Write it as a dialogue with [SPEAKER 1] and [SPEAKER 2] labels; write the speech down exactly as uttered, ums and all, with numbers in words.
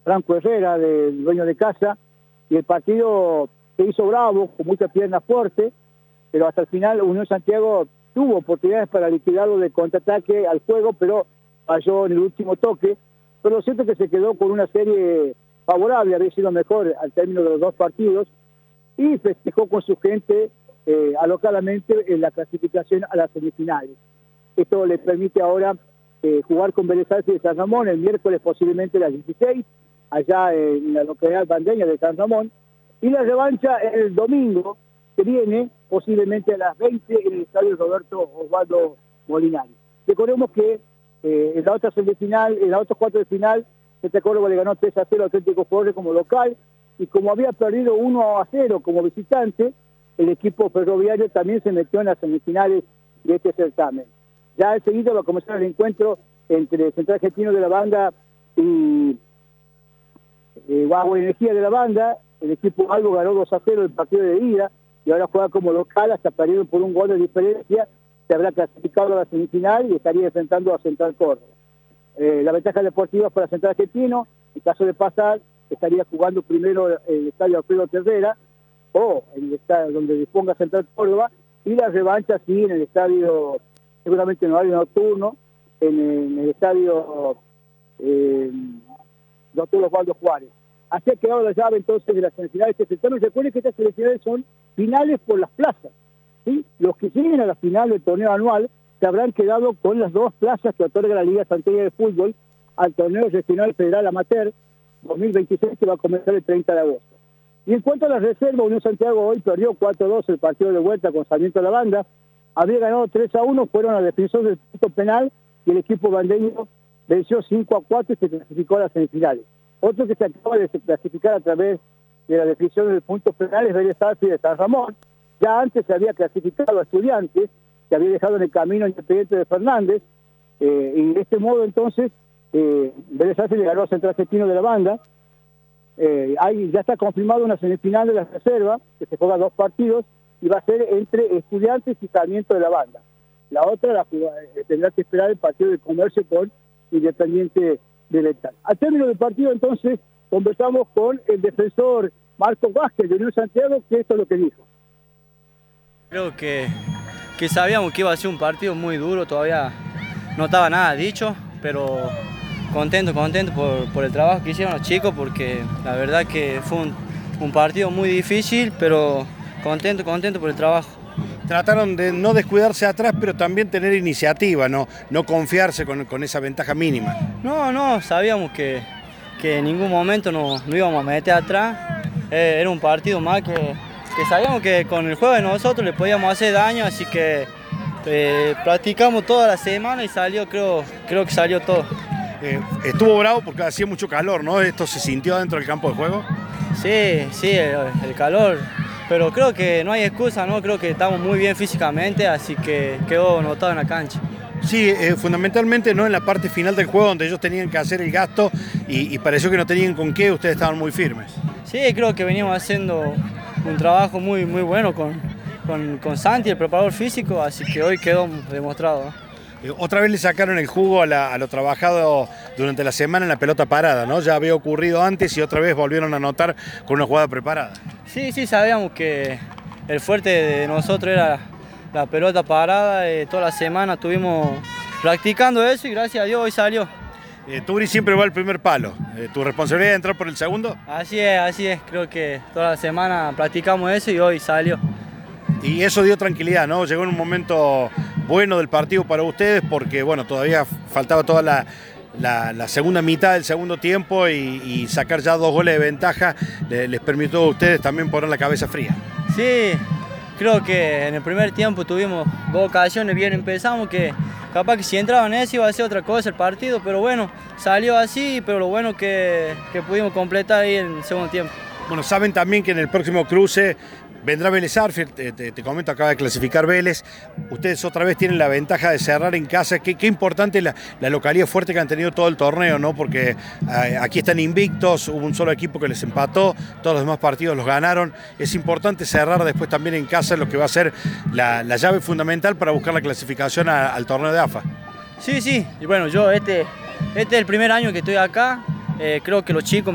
[SPEAKER 1] Franco Herrera, del dueño de casa, y el partido se hizo bravo, con mucha pierna fuerte, pero hasta el final Unión Santiago tuvo oportunidades para liquidarlo de contraataque al juego, pero falló en el último toque. Pero lo cierto es que se quedó con una serie favorable, había sido mejor al término de los dos partidos, y festejó con su gente eh, alocadamente en la clasificación a las semifinales. Esto le permite ahora eh, jugar con Vélez Sarsfield de San Ramón el miércoles, posiblemente a las dieciséis, allá en la localidad bandeña de San Ramón, y la revancha el domingo que viene, posiblemente a las veinte, en el estadio Roberto Osvaldo Molinari. Recordemos que eh, en la otra semifinal, en la otra cuarta de final, este Córdoba le ganó tres a cero al Atlético Forre como local, y como había perdido uno a cero como visitante, el equipo ferroviario también se metió en las semifinales de este certamen. Ya enseguida va a comenzar el encuentro entre Central Argentino de la Banda y eh, Agua y Energía de la Banda. El equipo Albo ganó dos a cero el partido de ida y ahora juega como local, hasta perdiendo por un gol de diferencia. Se habrá clasificado a la semifinal y estaría enfrentando a Central Córdoba. Eh, la ventaja deportiva para Central Argentino, en caso de pasar, estaría jugando primero el estadio Alfredo Terrera o en el estadio donde disponga Central Córdoba, y la revancha sí en el estadio, seguramente en horario nocturno, en, en el estadio eh, Doctor Osvaldo Juárez. Así ha quedado la llave entonces de las semifinales de este certamen. Recuerden que estas semifinales son finales por las plazas, ¿sí? Los que lleguen a la final del torneo anual se habrán quedado con las dos plazas que otorga la Liga Santeña de Fútbol al torneo regional federal amateur dos mil veintiséis, que va a comenzar el treinta de agosto. Y en cuanto a la reserva, Unión Santiago hoy perdió cuatro a dos el partido de vuelta con Sarmiento de la Banda. Había ganado tres a uno, fueron a la definición del punto penal, y el equipo bandeño venció cinco a cuatro y se clasificó a las semifinales. Otro que se acaba de clasificar a través de la definición del punto penal es Vélez Sarsfield de San Ramón. Ya antes se había clasificado a Estudiantes, que había dejado en el camino Independiente de Fernández, eh, y de este modo entonces eh, Vélez Sarsfield le ganó a Central Argentino de la Banda. Eh, ahí ya está confirmado una semifinal de la reserva, que se juega dos partidos, y va a ser entre Estudiantes y Sarmiento de la Banda. La otra la, eh, tendrá que esperar el partido de Comercio con Independiente de Letal. Al término del partido, entonces, conversamos con el defensor Marcos Vázquez de Unión Santiago, que esto es lo que dijo.
[SPEAKER 2] Creo que, que sabíamos que iba a ser un partido muy duro, todavía no estaba nada dicho, pero contento, contento por, por el trabajo que hicieron los chicos, porque la verdad que fue un, un partido muy difícil, pero contento, contento por el trabajo.
[SPEAKER 3] Trataron de no descuidarse atrás, pero también tener iniciativa, no, no confiarse con, con esa ventaja mínima.
[SPEAKER 2] No, no, sabíamos que, que en ningún momento nos, nos íbamos a meter atrás. Eh, era un partido más que, que sabíamos que con el juego de nosotros le podíamos hacer daño, así que eh, practicamos toda la semana y salió, creo, creo que salió todo.
[SPEAKER 3] Eh, estuvo bravo porque hacía mucho calor, ¿no? ¿Esto se sintió dentro del campo de juego?
[SPEAKER 2] Sí, sí, el, el calor. Pero creo que no hay excusa, ¿no? Creo que estamos muy bien físicamente, así que quedó notado en la cancha.
[SPEAKER 3] Sí, eh, fundamentalmente no en la parte final del juego, donde ellos tenían que hacer el gasto y, y pareció que no tenían con qué, ustedes estaban muy firmes.
[SPEAKER 2] Sí, creo que veníamos haciendo un trabajo muy, muy bueno con, con, con Santi, el preparador físico, así que hoy quedó demostrado, ¿no?
[SPEAKER 3] Eh, otra vez le sacaron el jugo a, la, a lo trabajado durante la semana en la pelota parada, ¿no? Ya había ocurrido antes y otra vez volvieron a anotar con una jugada preparada.
[SPEAKER 2] Sí, sí, sabíamos que el fuerte de nosotros era la pelota parada. Eh, toda la semana estuvimos practicando eso y gracias a Dios hoy salió.
[SPEAKER 3] Eh, Turi siempre va al primer palo. Eh, ¿Tu responsabilidad es entrar por el segundo?
[SPEAKER 2] Así es, así es. Creo que toda la semana practicamos eso y hoy salió.
[SPEAKER 3] Y eso dio tranquilidad, ¿no? Llegó en un momento bueno del partido para ustedes porque, bueno, todavía faltaba toda la, la, la segunda mitad del segundo tiempo y, y sacar ya dos goles de ventaja les, les permitió a ustedes también poner la cabeza fría.
[SPEAKER 2] Sí, creo que en el primer tiempo tuvimos dos ocasiones, bien empezamos, que capaz que si entraban eso iba a ser otra cosa el partido, pero bueno, salió así, pero lo bueno que, que pudimos completar ahí en el segundo tiempo.
[SPEAKER 3] Bueno, saben también que en el próximo cruce vendrá Vélez Sarsfield, te, te, te comento, acaba de clasificar Vélez. Ustedes otra vez tienen la ventaja de cerrar en casa. Qué, qué importante la, la localidad fuerte que han tenido todo el torneo, ¿no? Porque eh, aquí están invictos, hubo un solo equipo que les empató, todos los demás partidos los ganaron. Es importante cerrar después también en casa, lo que va a ser la, la llave fundamental para buscar la clasificación a, al torneo de A F A.
[SPEAKER 2] Sí, sí, y bueno, yo este, este es el primer año que estoy acá, eh, creo que los chicos